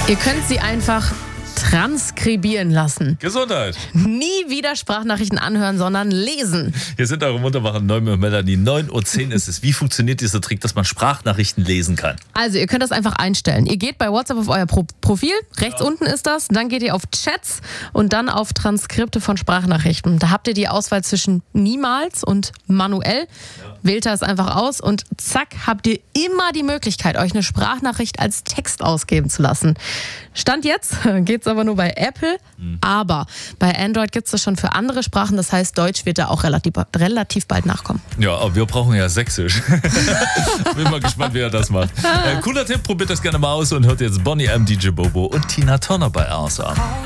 Ihr könnt sie einfach transkribieren lassen. Gesundheit. Nie wieder Sprachnachrichten anhören, sondern lesen. Hier sind eure wunderbaren Neumi und Melanie. 9:10 Uhr ist es. Wie funktioniert dieser Trick, dass man Sprachnachrichten lesen kann? Also, ihr könnt das einfach einstellen. Ihr geht bei WhatsApp auf euer Profil, rechts unten ist das, dann geht ihr auf Chats und dann auf Transkripte von Sprachnachrichten. Da habt ihr die Auswahl zwischen niemals und manuell. Wählt das einfach aus und zack, habt ihr immer die Möglichkeit, euch eine Sprachnachricht als Text ausgeben zu lassen. Stand jetzt geht's aber nur bei Apple, aber bei Android gibt's das schon für andere Sprachen. Das heißt, Deutsch wird da auch relativ bald nachkommen. Ja, aber wir brauchen ja Sächsisch. Bin mal gespannt, wie er das macht. Cooler Tipp, probiert das gerne mal aus und hört jetzt Bonnie M, DJ Bobo und Tina Turner bei RSA.